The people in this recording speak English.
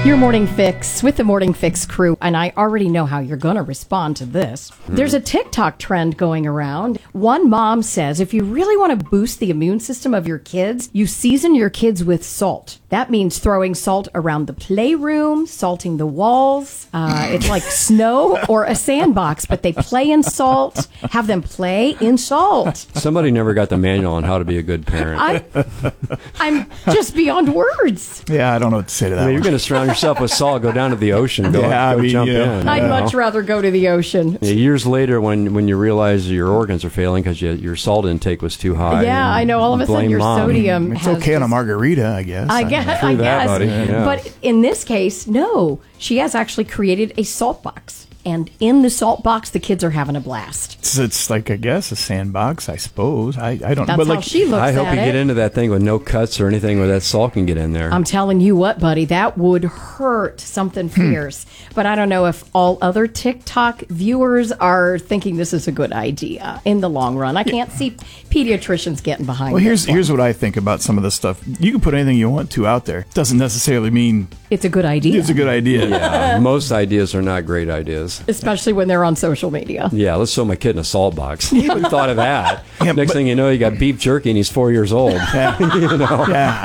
Your Morning Fix with the Morning Fix crew, and I already know how you're going to respond to this. There's a TikTok trend going around. One mom says if you really want to boost the immune system of your kids, you season your kids with salt. That means throwing salt around the playroom, salting the walls. It's like snow or a sandbox, but they play in salt. Have them play in salt. Somebody never got the manual on how to be a good parent. I'm just beyond words. Yeah, I don't know what to say to that. You're going to surround yourself with salt, go down to the ocean, go jump in. I'd much rather go to the ocean. Yeah, years later, when you realize your organs are failing because your salt intake was too high. Yeah, I know. All of a sudden, your sodium It's okay on a margarita, I guess. I guess. Buddy. Yeah. But in this case, no. She has actually created a salt box. And in the salt box, the kids are having a blast. It's like, I guess, a sandbox, I suppose. I don't know. That's how she looks I at hope you get into that thing with no cuts or anything where that salt can get in there. I'm telling you what, buddy, that would hurt something fierce. But I don't know if all other TikTok viewers are thinking this is a good idea in the long run. I can't see pediatricians getting behind Well, this here's what I think about some of this stuff. You can put anything you want to out there. Doesn't necessarily mean it's a good idea. it's a good idea. Yeah, most ideas are not great ideas. Especially when they're on social media. Yeah, let's throw my kid in a salt box. Who thought of that? Yeah, Next thing you know, you got beef jerky and he's 4 years old. Yeah. You know? Yeah.